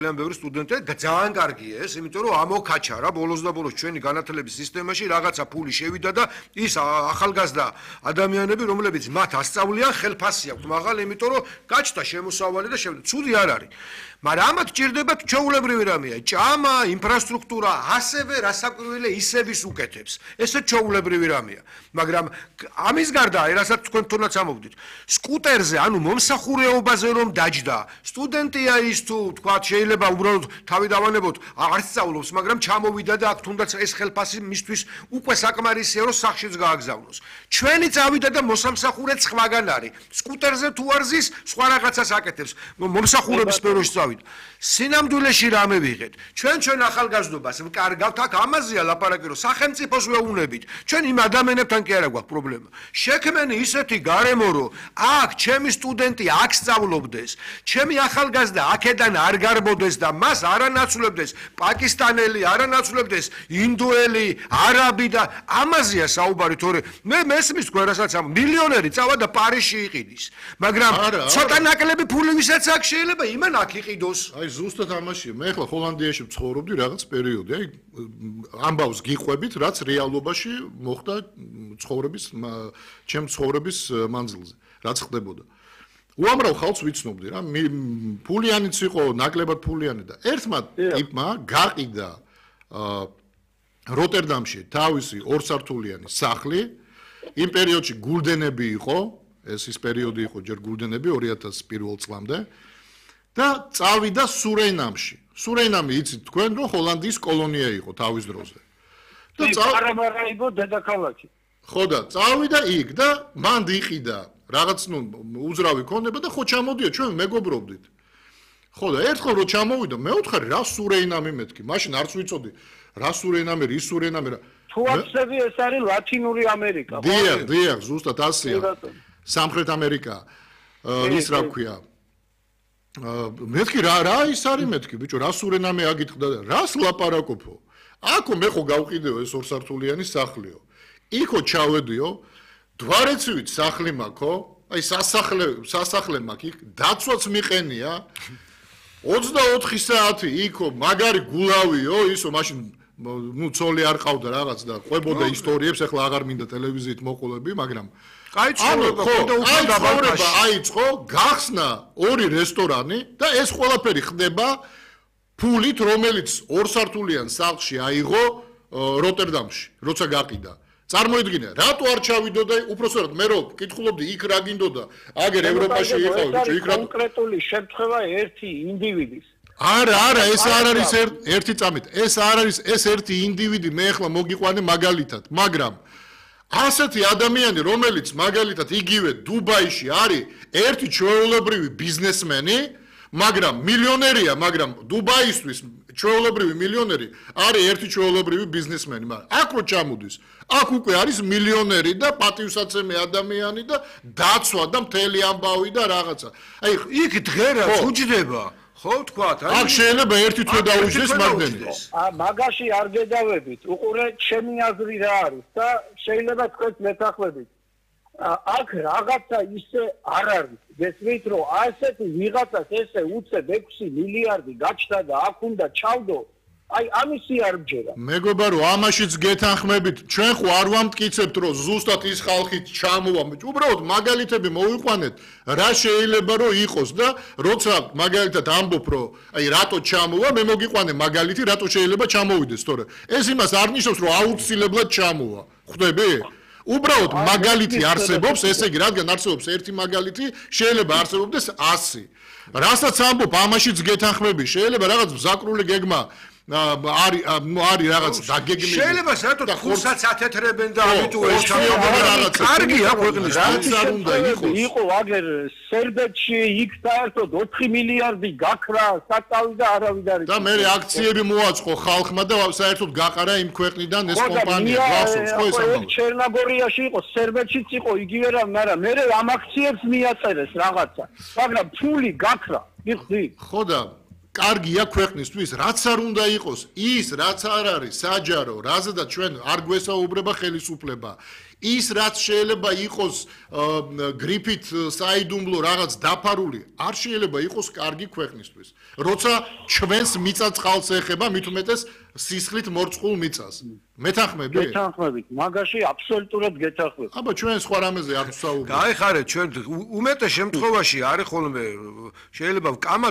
ბევრი სტუდენტი ძალიან კარგია ეს, იმიტომ რომ ამოქაჩა რა ბოლოს და ბოლოს ჩვენი განათლების სისტემაში რაღაცა ფული შევიდა და ის ახალგაზრდა ადამიანები, რომლებიც მათ ასწავლიან, ხელფასი აქვთ მაღალი, იმიტომ რომ გაჩნდა შემოსავალი და ცუდი არ არის. მაგრამ ამათ ჭირდება ჩვეულებრივი რამეა, ჭამა, ინფრასტრუქტურა, ასევე რასაკვირველია ისევის უკეთებს. ესე ჩვეულებრივი რამეა. მაგრამ ამის გარდა, რასაც თქვენ თუნდაც ამოვდით, სკუტერზე, ანუ მომსახურეობაზე რომ დაჯდა, სტუდენტია ის თუ თქვა შეიძლება უბრალოდ თავი დავანებოთ, არ სწავლობს, მაგრამ ჩამოვიდა და აქ თუნდაც ეს ხელფასი მისთვის უკვე საკმარისია, რომ სახშიც გააგზავნოს. ჩვენი წავიდა და მოსამსახურე სხვაგან არის. სკუტერზე თუ არ ზის, სხვა რაღაცას აკეთებს. მომსახურების სფეროში წავიდა. სინამდვილეში რამე ვიღეთ. ჩვენ ახალგაზრდობას ვკარგავთ, აქ ამაზეა ლაპარაკი, რომ სახელმწიფოს ვეუბნებით. ჩვენ იმ ადამიანებთან კი არა გვაქვს პრობლემა. შექმენი ისეთი გარემო, რომ აქ ჩემი სტუდენტი აქ სწავლობდეს, ჩემი ახალგაზრდა აქედან არ გარბოდეს და მას არანაცვლებდეს პაკისტანელი, არანაცვლებდეს ინდოელი, არაბი და ამაზეა საუბარი, თორე მე მესმის თქვენ რასაც ამ მილიონერი წავა და პარიზში იყიდის. მაგრამ ცოტა ნაკლები ფული ვისაც აქ შეიძლება იმან აქ იყიდოს. აი ზუსტად ამაშია. მე ახლა ჰოლანდიაში ვცხოვრობდი რაღაც პერიოდი. აი ამბავს გიყვებით, რაც რეალობაში მოხდა ჩემ ცხოვრების მანძილზე, რაც ხდებოდა. უამრავ ხალხს ვიცნობდი რა, ფულიანიც იყო, ნაკლებად ფულიანი და ერთმა ტიპმა გაყიდა როტერდამში თავისი 2 სართულიანი სახლი. იმ პერიოდში გულდენები იყო, ეს ის პერიოდი იყო ჯერ გულდენები 2001 წლამდე. და წავიდა სურეინამში. სურეინამი იცით თქვენ რომ ჰოლანდიის კოლონია იყო თავის დროზე. და პარამარა იყო დედაქალაქი. ხო და წავიდა იქ და მან იყიდა რაღაც უძრავი ქონება და ხო ჩამოდია ჩვენ მეგობრობდით. ხო და ერთხელ რო ჩამოვიდა მეოთხარი რა სურეინამი მეთქი. მაშინ არც ვიცოდი რა სურეინამი, რის სურეინამი რა. თუ ახსები ეს არის ლათინური ამერიკა. დიახ, ზუსტად ასეა. სამხრეთ ამერიკა. ის რა ქვია? მეთქი რა ის არის მეთქი ბიჭო რა სურენამე აგიტყდა და რას ლაპარაკობო აქო მე ხო გავყიდეო ეს 2 სართულიანი სახლიო იქო ჩავედიო დვარეცივით სახლი მაქო აი სასახლე მაქვს იქ დაცვაც მიყენია 24 საათი იქო მაგარი გულავიო ისო მაშინ ცოლი არ ყავდა რაღაც და ყვებოდა ისტორიებს ახლა აღარ მინდა ტელევიზიით მოყოლები მაგრამ აი ცხოვრება აიწყო გახსნა 2 რესტორანი და ეს ყველაფერი ხდება ფულით რომელიც 2 სართულიან სახლში აიღო როტერდამში როცა გაყიდა წარმოიდგინე რატო არ ჩავიდოდა უпроსტად მე რო კითხულობდი იქ რა გინდოდა აგერ ევროპაში იყავ ბიჭო იქ რა კონკრეტული შემთხვევა ერთი ინდივიდის არა ეს არ არის ერთი წამით ეს არ არის ეს ერთი ინდივიდი მე ახლა მოგიყვანე მაგალითად მაგრამ ასეთი ადამიანი რომელიც მაგალითად იგივე დუბაიში არის ერთი ჩვეულებრივი ბიზნესმენი მაგრამ მილიონერია მაგრამ დუბაისთვის ჩვეულებრივი მილიონერი არის ერთი ჩვეულებრივი ბიზნესმენი მაგრამ აქ რო ჩამოდის აქ უკვე არის მილიონერი და პატივსაცემი ადამიანი და დაცვა და მთელი ამბავი და რაღაცა აი იქ დღერაც უჯდება ხო თქვათ აქ შეიძლება ერთი თვე დაუჯდეს მაგდენი მაგაში არ გედავებით უყურე ჩემი აზრი რა არის და შეიძლება თქვენ მეთანხმებით აქ რაღაცა ისე არ არის გესმით რომ ასეთი ვიღაცას ესე უცებ 6 მილიარდი გაჩნდა და აქ უნდა ჩავდო აი ამისი არ მჯერა მეგობრებო რომ ამაშიც გეთანხმებით ჩვენ ხო არ ვამტკიცებთ რომ ზუსტად ის ხალხი ჩამოვა უბრალოდ მაგალითები მოვიყვანეთ რა შეიძლება რომ იყოს და როცა მაგალითად ამბობ რომ აი რატო ჩამოვა მე მოგიყვანე მაგალითი რატო შეიძლება ჩამოვიდეს თორე ეს იმას არ ნიშნავს რომ აუცილებლად ჩამოვა ხვდები უბრალოდ მაგალითი არსებობს ესე იგი რადგან არსებობს ერთი მაგალითი შეიძლება არსებობდეს 100 რასაც ამბობ ამაშიც გეთანხმები შეიძლება რაღაც მზაკრული გეგმა არის რაღაც დაგეგმილი შეიძლება საერთოდ ხურსაც ათეთრებენ და ამიტომ ეს რაღაც კარგია ქვეყნის არ უნდა იყო აგერ სერბეთში იქ საერთოდ 4 მილიარდი გაქრა საწავი და არავინ არ და მე აქციები მოაწყო ხალხმა და საერთოდ გაყარა იმ ქვეყნიდან ეს კომპანია გასულს ხო ეს ამბავი ჩერნოგორიაში იყო სერბეთშიც იყო იგივე რა მაგრამ მე ამ აქციებს მიაწერეს რაღაცა მაგრამ ფული გაქრა მიხდი ხო და კარგია ქვეყნისთვის, რაც არ უნდა იყოს, ის რაც არ არის საჯარო, რაზედაც ჩვენ არ გვესაუბრება ხელისუფლება. ის რაც შეიძლება იყოს გრიფით საიდუმლო რაღაც დაფარული, არ შეიძლება იყოს კარგი ქვეყნისთვის. როცა ჩვენს მიწა-წყალს ეხება, მით უმეტეს სისხლით მორწყულ მიწას. მეთანხმები? გეთანხმებით, მაგაში აბსოლუტურად გეთანხმებით. აბა ჩვენ სხვა რამეზე არ ვსაუბრობთ. გაიხარეთ ჩვენ უმეტეს შემთხვევაში არის ხოლმე შეიძლება კამა